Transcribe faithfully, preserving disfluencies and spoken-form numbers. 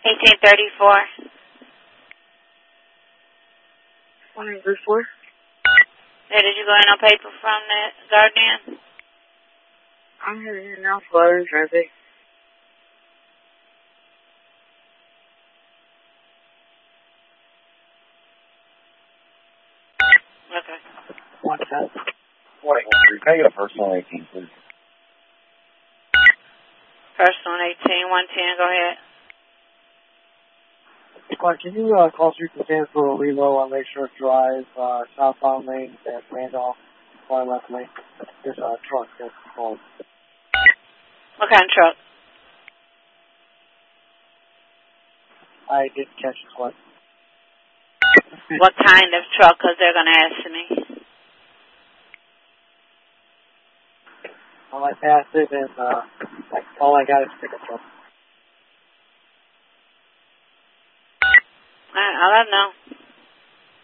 eighteen thirty-four. one eight three four. Hey, did you go in on paper from the Guardian? I'm heading in now for in traffic. Okay. What's that? Wait, can I get a personal eighteen, please? Personal eighteen, one ten, go ahead. Clark, can you uh, call Street to stand for a reload on Lakeshore Drive, uh, southbound lane at Randolph, far left lane? There's a truck that's called. What kind of truck? I didn't catch it, Clark. What kind of truck? Because they're going to ask me. Well, I passed it, and uh, like, all I got is a pickup truck. All right, I'll let them know.